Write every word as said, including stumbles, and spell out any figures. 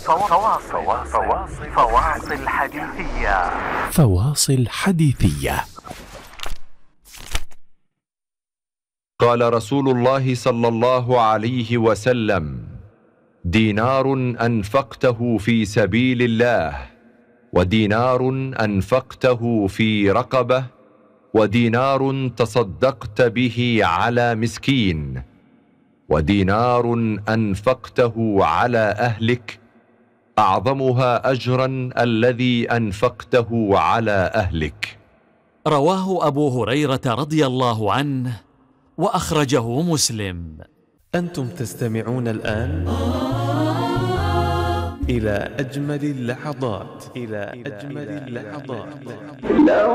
فواصل فواصل فواصل حديثية. فواصل حديثية. قال رسول الله صلى الله عليه وسلم: دينار أنفقته في سبيل الله، ودينار أنفقته في رقبة، ودينار تصدقت به على مسكين، ودينار أنفقته على أهلك، أعظمها أجرا الذي أنفقته على أهلك. رواه أبو هريرة رضي الله عنه وأخرجه مسلم. أنتم تستمعون الآن إلى أجمل اللحظات إلى أجمل اللحظات.